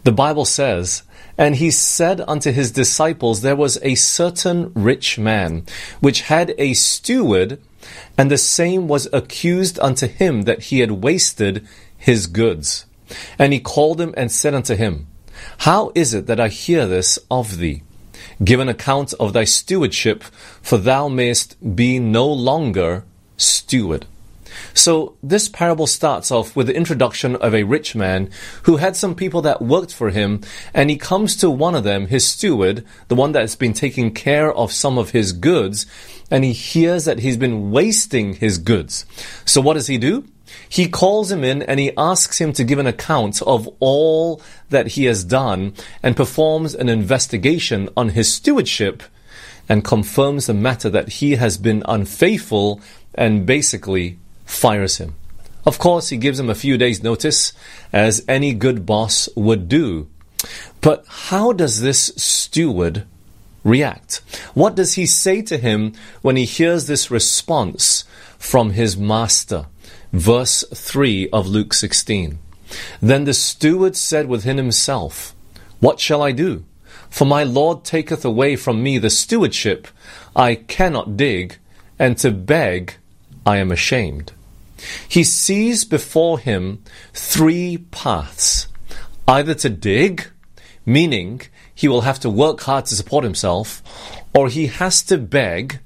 The Bible says, "And he said unto his disciples, There was a certain rich man, which had a steward, and the same was accused unto him that he had wasted his goods. And he called him and said unto him, How is it that I hear this of thee? Give an account of thy stewardship, for thou mayest be no longer steward." So this parable starts off with the introduction of a rich man who had some people that worked for him, and he comes to one of them, his steward, the one that's been taking care of some of his goods, and he hears that he's been wasting his goods. So what does he do? He calls him in and he asks him to give an account of all that he has done and performs an investigation on his stewardship and confirms the matter that he has been unfaithful and basically fires him. Of course, he gives him a few days' notice, as any good boss would do. But how does this steward react? What does he say to him when he hears this response from his master? Verse 3 of Luke 16. "Then the steward said within himself, What shall I do? For my Lord taketh away from me the stewardship. I cannot dig, and to beg I am ashamed." He sees before him three paths. Either to dig, meaning he will have to work hard to support himself, or he has to beg,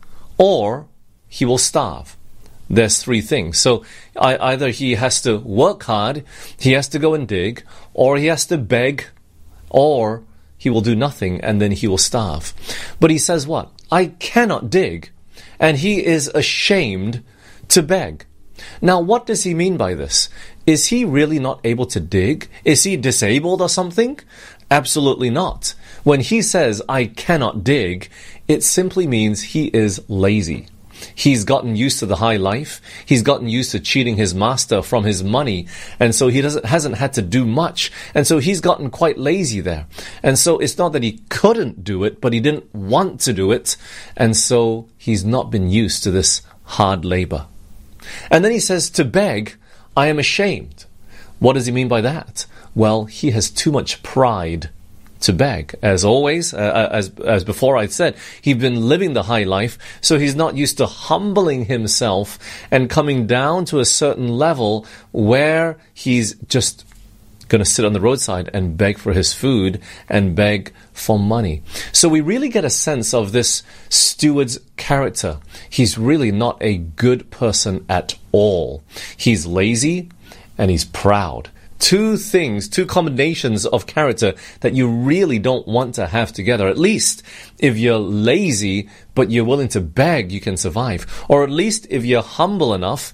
or he will starve. There's three things. So either he has to work hard, he has to go and dig, or he has to beg, or he will do nothing and then he will starve. But he says what? I cannot dig, and he is ashamed to beg. Now, what does he mean by this? Is he really not able to dig? Is he disabled or something? Absolutely not. When he says, I cannot dig, it simply means he is lazy. He's gotten used to the high life. He's gotten used to cheating his master from his money. And so he hasn't had to do much. And so he's gotten quite lazy there. And so it's not that he couldn't do it, but he didn't want to do it. And so he's not been used to this hard labor. And then he says, to beg, I am ashamed. What does he mean by that? Well, he has too much pride to beg. As always, as before I said, he's been living the high life, so he's not used to humbling himself and coming down to a certain level where he's just going to sit on the roadside and beg for his food and beg for money. So we really get a sense of this steward's character. He's really not a good person at all. He's lazy and he's proud. Two combinations of character that you really don't want to have together. At least if you're lazy but you're willing to beg, you can survive. Or at least if you're humble enough,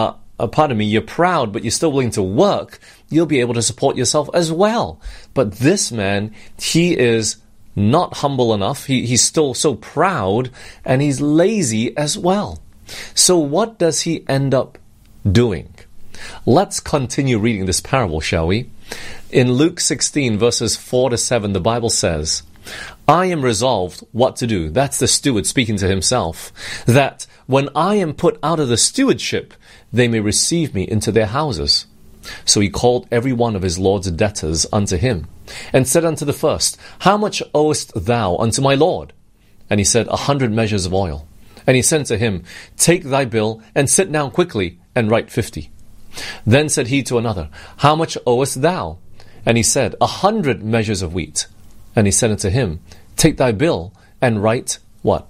you're proud but you're still willing to work, you'll be able to support yourself as well. But this man, he is not humble enough. He's still so proud and he's lazy as well. So what does he end up doing? Let's continue reading this parable, shall we? In Luke 16, verses 4 to 7, the Bible says, I am resolved what to do. That's the steward speaking to himself. That when I am put out of the stewardship, they may receive me into their houses. So he called every one of his lord's debtors unto him, and said unto the first, How much owest thou unto my lord? And he said, 100 measures of oil. And he said to him, Take thy bill, and sit down quickly, and write 50. Then said he to another, How much owest thou? And he said, 100 measures of wheat. And he said unto him, Take thy bill, and write, what?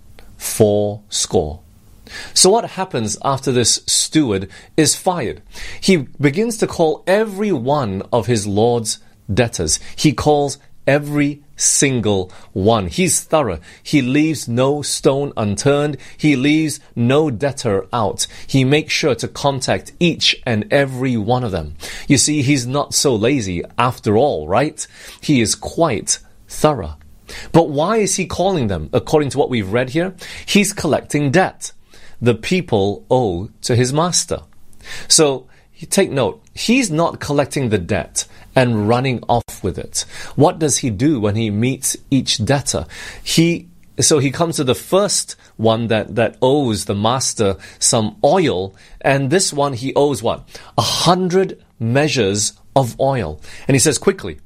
80. So what happens after this steward is fired? He begins to call every one of his lord's debtors. He calls every single one. He's thorough. He leaves no stone unturned. He leaves no debtor out. He makes sure to contact each and every one of them. You see, he's not so lazy after all, right? He is quite thorough. But why is he calling them? According to what we've read here, he's collecting debt the people owe to his master. So take note, he's not collecting the debt and running off with it. What does he do when he meets each debtor? He comes to the first one that owes the master some oil, and this one he owes what? 100 measures of oil. And he says, quickly,